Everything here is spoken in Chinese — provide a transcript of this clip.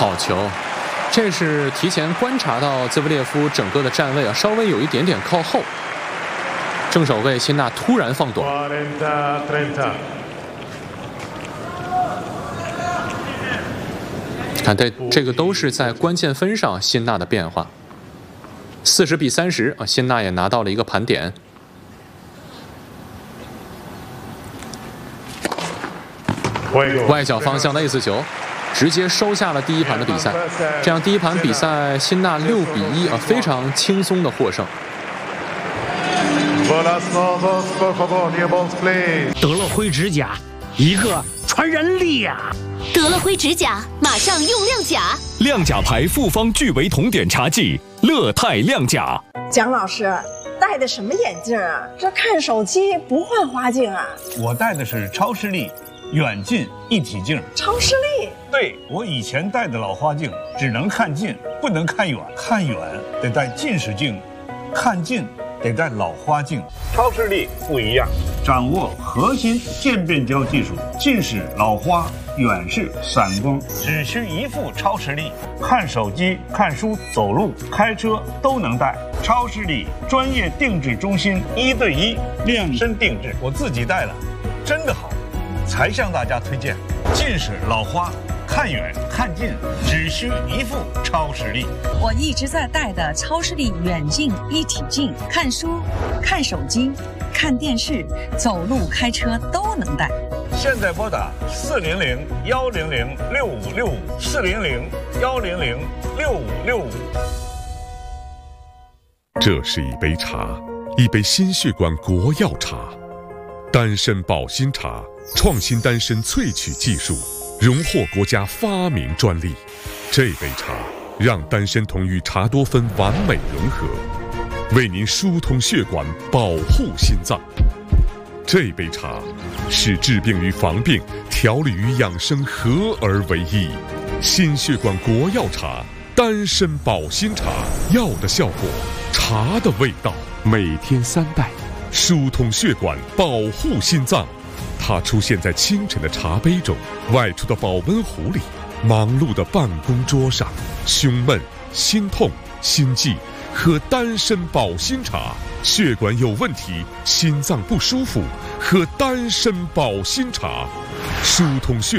好球，这是提前观察到兹维列夫整个的站位啊，稍微有一点点靠后。正手为辛纳突然放短。看，这个都是在关键分上辛纳的变化。40比30啊，辛纳也拿到了一个盘点。外角方向的 ace 球，直接收下了第一盘的比赛。这样第一盘比赛，辛纳6比1啊，非常轻松的获胜。 德勒辉指甲，一个传人力呀！ 德勒辉指甲，马上用亮甲。 亮甲牌复方聚维铜点茶剂，乐泰亮甲。 蒋老师戴的什么眼镜啊？这看手机不换花镜啊？ 我戴的是超视力远近一体镜。 超视力？ 对，我以前戴的老花镜只能看近，不能看远，看远得戴近视镜，看近得戴老花镜。超视力不一样，掌握核心渐变焦技术，近视、老花、远视、散光，只需一副超视力，看手机、看书、走路、开车都能戴。超视力专业定制中心，1对1量身定制，我自己戴了，真的好，才向大家推荐。近视、老花，看远看近只需一副超视力。 我一直在戴的超视力远近一体镜，看书、看手机、看电视、走路、开车都能戴。 现在拨打400-100-6565，400-100-6565。 这是一杯茶，一杯心血管国药茶，丹参保心茶，创新丹参萃取技术，荣获国家发明专利。这杯茶让丹参酮与茶多酚完美融合，为您疏通血管，保护心脏。这杯茶是治病与防病、调理与养生合而为一。心血管国药茶，丹参保心茶，药的效果，茶的味道，每天3袋，疏通血管，保护心脏。它出现在清晨的茶杯中，外出的保温壶里，忙碌的办公桌上。胸闷、心痛、心悸，喝丹参保心茶；血管有问题、心脏不舒服，喝丹参保心茶，疏通血